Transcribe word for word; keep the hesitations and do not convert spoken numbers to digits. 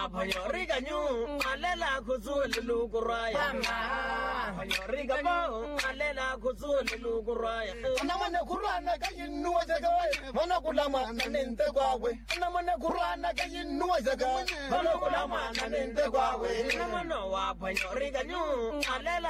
wa phanyoriga nyu alela khuzul lukuraya phanyoriga mo alela khuzul lukuraya namane kurana kayinnuwa zagawe mana kulama nanente kwawe namane kurana kayinnuwa zagawe mana kulama nanente kwawe namano wa phanyoriga nyu alela